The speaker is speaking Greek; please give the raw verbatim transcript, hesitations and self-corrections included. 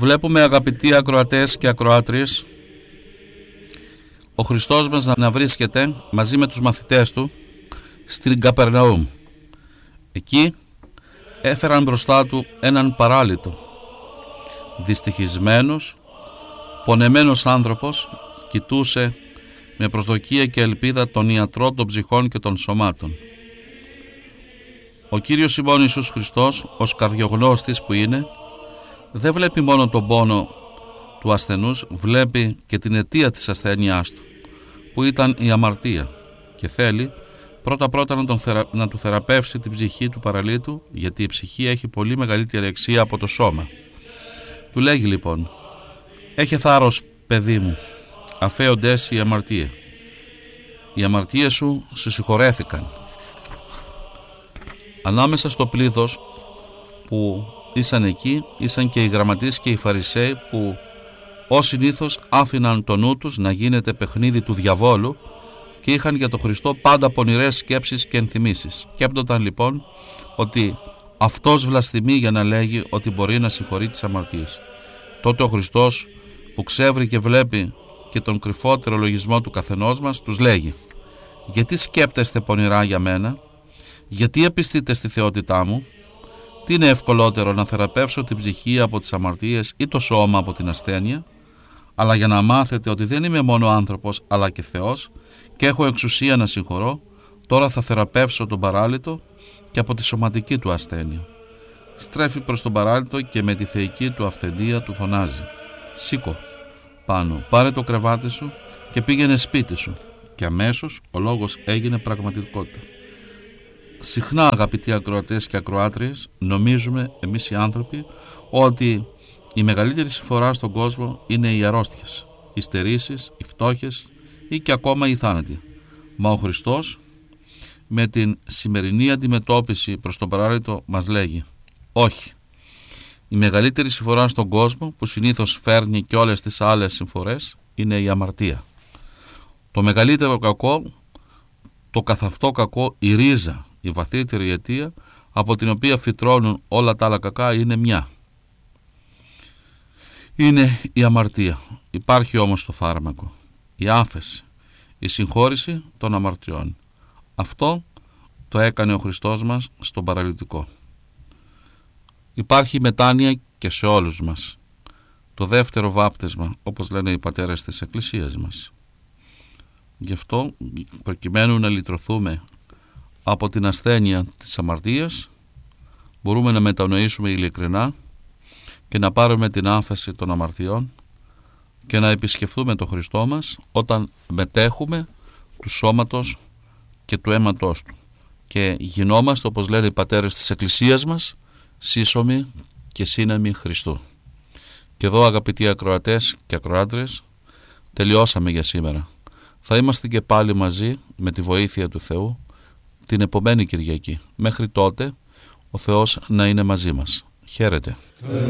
Βλέπουμε, αγαπητοί ακροατές και ακροάτριες, ο Χριστός μας να βρίσκεται μαζί με τους μαθητές του στην Καπερναούμ. Εκεί έφεραν μπροστά του έναν παράλυτο. Δυστυχισμένος, πονεμένος άνθρωπος κοιτούσε με προσδοκία και ελπίδα τον ιατρό των ψυχών και των σωμάτων. Ο Κύριος ημών Ιησούς Χριστός, ως καρδιογνώστης που είναι, δεν βλέπει μόνο τον πόνο του ασθενούς, βλέπει και την αιτία της ασθένειάς του, που ήταν η αμαρτία, και θέλει πρώτα πρώτα να, τον θερα... να του θεραπεύσει την ψυχή του παραλύτου, γιατί η ψυχή έχει πολύ μεγαλύτερη αξία από το σώμα. Του λέγει λοιπόν: «Έχε θάρρος, παιδί μου, αφέοντες οι αμαρτίες. Οι αμαρτίες σου σου συγχωρέθηκαν». Ανάμεσα στο πλήθος που ήσαν εκεί, ήσαν και οι γραμματείς και οι Φαρισαίοι, που ως συνήθως άφηναν το νου τους να γίνεται παιχνίδι του διαβόλου και είχαν για τον Χριστό πάντα πονηρές σκέψεις και ενθυμίσεις. Σκέπτονταν λοιπόν ότι αυτός βλασθημεί για να λέγει ότι μπορεί να συγχωρεί τις αμαρτίες. Τότε ο Χριστός, που ξεύρει και βλέπει και τον κρυφότερο λογισμό του καθενός μας, τους λέγει: «Γιατί σκέπτεστε πονηρά για μένα? Γιατί επιστείτε στη θεότητά μου? Τι είναι ευκολότερο, να θεραπεύσω την ψυχή από τις αμαρτίες ή το σώμα από την ασθένεια? Αλλά για να μάθετε ότι δεν είμαι μόνο άνθρωπος αλλά και Θεός και έχω εξουσία να συγχωρώ, τώρα θα θεραπεύσω τον παράλυτο και από τη σωματική του ασθένεια». Στρέφει προς τον παράλυτο και με τη θεϊκή του αυθεντία του φωνάζει: «Σήκω πάνω, πάρε το κρεβάτι σου και πήγαινε σπίτι σου». Και αμέσως ο λόγος έγινε πραγματικότητα. Συχνά, αγαπητοί ακροατές και ακροάτριες, νομίζουμε εμείς οι άνθρωποι ότι η μεγαλύτερη συμφορά στον κόσμο είναι οι αρρώστιες, οι στερήσεις, οι φτώχες ή και ακόμα οι θάνατοι. Μα ο Χριστός με την σημερινή αντιμετώπιση προς τον παράλυτο μας λέγει: όχι. Η μεγαλύτερη συμφορά στον κόσμο, που συνήθως φέρνει και όλες τις άλλες συμφορές, είναι η αμαρτία. Το μεγαλύτερο κακό, το καθ' αυτό κακό, η ρίζα, η βαθύτερη αιτία από την οποία φυτρώνουν όλα τα άλλα κακά, είναι μια. Είναι η αμαρτία. Υπάρχει όμως το φάρμακο, η άφεση, η συγχώρηση των αμαρτιών. Αυτό το έκανε ο Χριστός μας στον παραλυτικό. Υπάρχει μετάνοια και σε όλους μας. Το δεύτερο βάπτισμα, όπως λένε οι πατέρες της Εκκλησίας μας. Γι' αυτό, προκειμένου να λυτρωθούμε από την ασθένεια της αμαρτίας, μπορούμε να μετανοήσουμε ειλικρινά και να πάρουμε την άφεση των αμαρτιών και να επισκεφθούμε τον Χριστό μας όταν μετέχουμε του σώματος και του αίματος του και γινόμαστε, όπως λένε οι πατέρες της Εκκλησίας μας, σύσσωμοι και σύναμοι Χριστού. Και εδώ, αγαπητοί ακροατές και ακροάτριες, τελειώσαμε για σήμερα. Θα είμαστε και πάλι μαζί με τη βοήθεια του Θεού την επομένη Κυριακή. Μέχρι τότε ο Θεός να είναι μαζί μας. Χαίρετε.